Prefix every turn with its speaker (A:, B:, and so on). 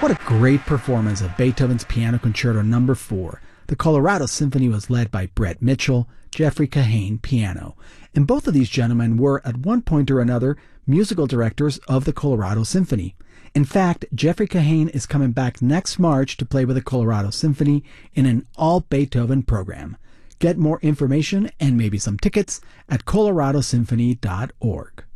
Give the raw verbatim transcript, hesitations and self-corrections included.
A: What a great performance of Beethoven's Piano Concerto number four. The Colorado Symphony was led by Brett Mitchell, Jeffrey Kahane, piano. And both of these gentlemen were, at one point or another, musical directors of the Colorado Symphony. In fact, Jeffrey Kahane is coming back next March to play with the Colorado Symphony in an all-Beethoven program. Get more information and maybe some tickets at colorado symphony dot org.